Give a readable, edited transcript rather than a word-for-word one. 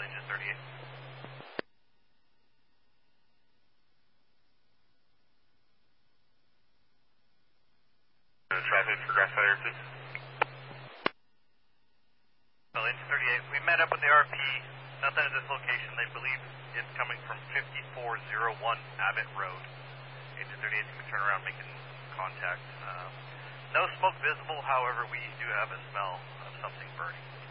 Engine 38. Traffic for grass fire, please. Well, Engine 38, we met up with the RP. Nothing at this location. They believe it's coming from 5401 Abbott Road. Engine 38 is going to turn around making contact. No smoke visible, however, we do have a smell of something burning.